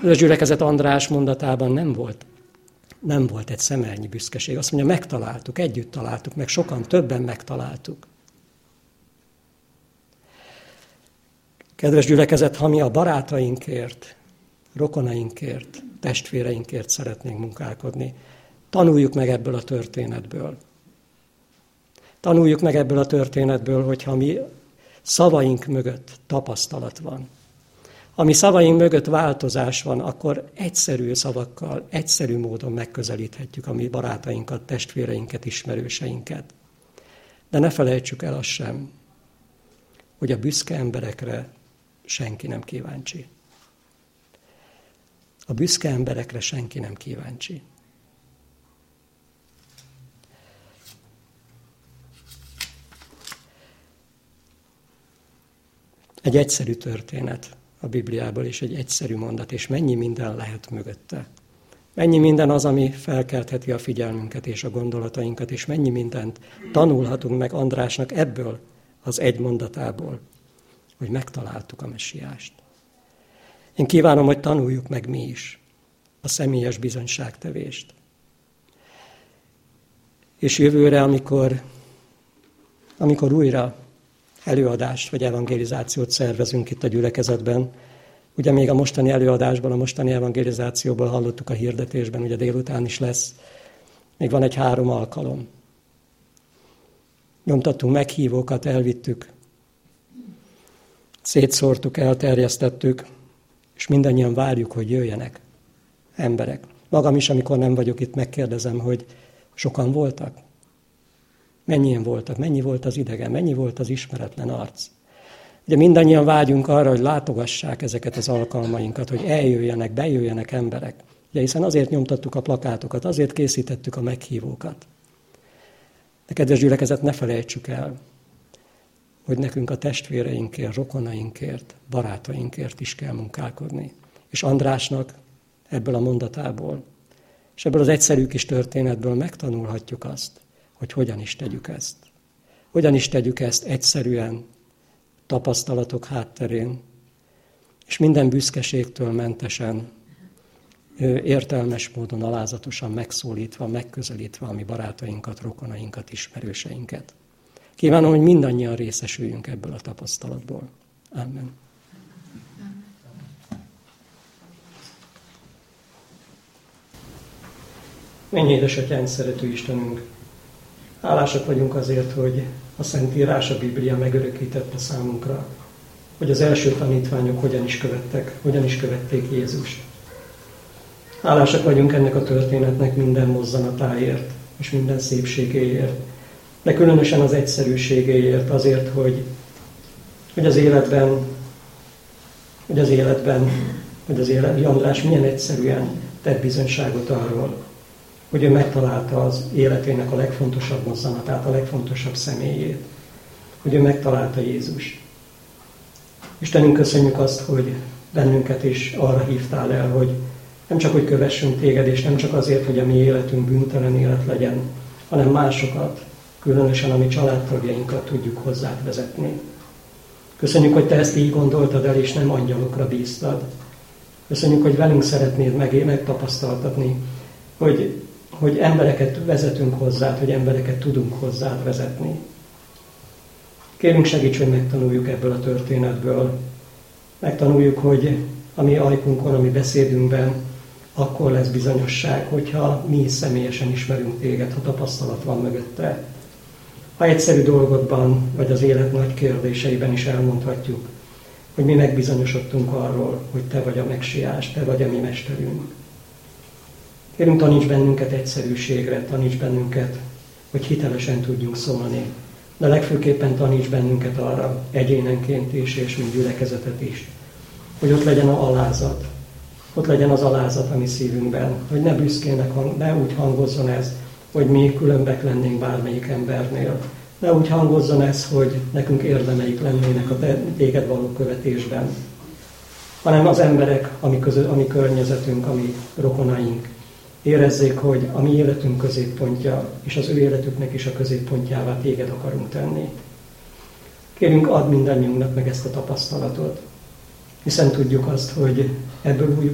A gyülekezet András mondatában nem volt egy szemelnyi büszkeség. Azt mondja, megtaláltuk, együtt találtuk, meg sokan, többen megtaláltuk. Kedves gyülekezet, ha mi a barátainkért, rokonainkért, testvéreinkért szeretnénk munkálkodni, tanuljuk meg ebből a történetből. Tanuljuk meg ebből a történetből, hogyha mi szavaink mögött tapasztalat van. Ha mi szavaink mögött változás van, akkor egyszerű szavakkal, egyszerű módon megközelíthetjük a mi barátainkat, testvéreinket, ismerőseinket. De ne felejtsük el azt sem, hogy a büszke emberekre senki nem kíváncsi. A büszke emberekre senki nem kíváncsi. Egy egyszerű történet a Bibliából, és egy egyszerű mondat, és mennyi minden lehet mögötte. Mennyi minden az, ami felkeltheti a figyelmünket és a gondolatainkat, és mennyi mindent tanulhatunk meg Andrásnak ebből az egy mondatából, hogy megtaláltuk a Messiást. Én kívánom, hogy tanuljuk meg mi is a személyes bizonyságtevést. És jövőre, amikor újra előadást vagy evangelizációt szervezünk itt a gyülekezetben, ugye még a mostani előadásban, a mostani evangelizációból hallottuk a hirdetésben, ugye délután is lesz, még van egy 3 alkalom. Nyomtattunk meghívókat, elvittük, szétszórtuk, elterjesztettük, és mindannyian várjuk, hogy jöjjenek emberek. Magam is, amikor nem vagyok itt, megkérdezem, hogy sokan voltak? Mennyien voltak? Mennyi volt az idegen? Mennyi volt az ismeretlen arc? Ugye mindannyian vágyunk arra, hogy látogassák ezeket az alkalmainkat, hogy eljöjjenek, bejöjjenek emberek. Ugye hiszen azért nyomtattuk a plakátokat, azért készítettük a meghívókat. De kedves gyülekezet, ne felejtsük el, hogy nekünk a testvéreinkért, rokonainkért, barátainkért is kell munkálkodni. És Andrásnak ebből a mondatából, és ebből az egyszerű kis történetből megtanulhatjuk azt, hogy hogyan is tegyük ezt. Hogyan is tegyük ezt egyszerűen, tapasztalatok hátterén, és minden büszkeségtől mentesen, értelmes módon, alázatosan megszólítva, megközelítve a mi barátainkat, rokonainkat, ismerőseinket. Kívánom, hogy mindannyian részesüljünk ebből a tapasztalatból. Amen. Mennyi édesatyánk, szerető Istenünk! Hálásak vagyunk azért, hogy a Szentírás, a Biblia megörökítette számunkra, hogy az első tanítványok hogyan is követték Jézust. Hálásak vagyunk ennek a történetnek minden mozzanatáért, és minden szépségéért, de különösen az egyszerűségéért, azért, hogy András milyen egyszerűen tett bizonyságot arról, hogy ő megtalálta az életének a legfontosabb mozzanatát, a legfontosabb személyét, hogy ő megtalálta Jézust. Istenünk, köszönjük azt, hogy bennünket is arra hívtál el, hogy nem csak, hogy kövessünk téged, és nem csak azért, hogy a mi életünk bűntelen élet legyen, hanem másokat, különösen a mi családtagjainkat tudjuk hozzád vezetni. Köszönjük, hogy te ezt így gondoltad el, és nem angyalokra bíztad. Köszönjük, hogy velünk szeretnéd megtapasztaltatni, hogy embereket vezetünk hozzád, hogy embereket tudunk hozzád vezetni. Kérünk, segíts, hogy megtanuljuk ebből a történetből. Megtanuljuk, hogy a mi ajkunkon, a mi beszédünkben akkor lesz bizonyosság, hogyha mi személyesen ismerünk téged, ha tapasztalat van mögötte. Ha egyszerű dolgokban, vagy az élet nagy kérdéseiben is elmondhatjuk, hogy mi megbizonyosodtunk arról, hogy te vagy a Messiás, te vagy a mi mesterünk. Kérünk, taníts bennünket egyszerűségre, taníts bennünket, hogy hitelesen tudjunk szólni, de legfőképpen taníts bennünket arra, egyénenként is, és mint gyülekezetet is, hogy ott legyen az alázat. Ott legyen az alázat a mi szívünkben, hogy ne büszkének, ne úgy hangozzon ez, hogy mi különbek lennénk bármelyik embernél. Ne úgy hangozzon ez, hogy nekünk érdemeik lennének a téged való követésben, hanem az emberek, a mi környezetünk, a mi rokonaink érezzék, hogy a mi életünk középpontja, és az ő életüknek is a középpontjává téged akarunk tenni. Kérünk, add mindannyiunknak meg ezt a tapasztalatot, hiszen tudjuk azt, hogy ebből